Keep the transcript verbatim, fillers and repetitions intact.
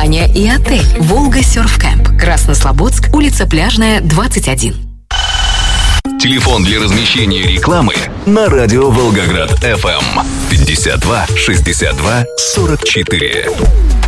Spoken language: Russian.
баня и отель. Волга Серф Кэмп. Краснослободск, улица Пляжная, двадцать один. Телефон для размещения рекламы на радио Волгоград эф эм пятьдесят два шестьдесят два сорок четыре.